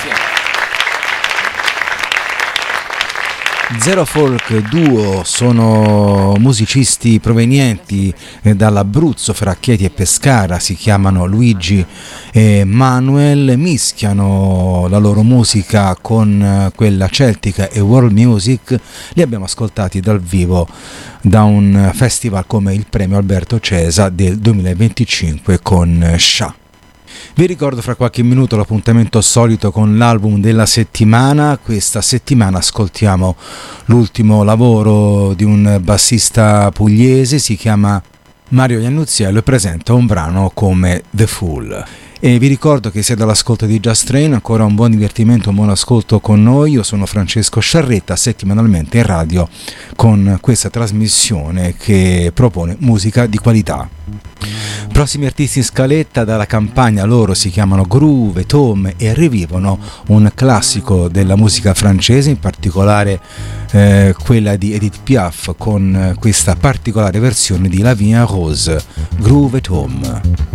Zero Folk Duo sono musicisti provenienti dall'Abruzzo, fra Chieti e Pescara, si chiamano Luigi e Manuel, mischiano la loro musica con quella celtica e world music. Li abbiamo ascoltati dal vivo da un festival come il Premio Alberto Cesa del 2025 con Scià. Vi ricordo fra qualche minuto l'appuntamento solito con l'album della settimana. Questa settimana ascoltiamo l'ultimo lavoro di un bassista pugliese, si chiama Mario Iannuzziello e presenta un brano come The Fool. E vi ricordo che siete all'ascolto di Just Train, ancora un buon divertimento, un buon ascolto con noi. Io sono Francesco Sciarretta, settimanalmente in radio con questa trasmissione che propone musica di qualità. Prossimi artisti in scaletta dalla Campania, loro si chiamano Groove, Tom e rivivono un classico della musica francese, in particolare quella di Edith Piaf con questa particolare versione di La Vie en Rose, Groove e Tom.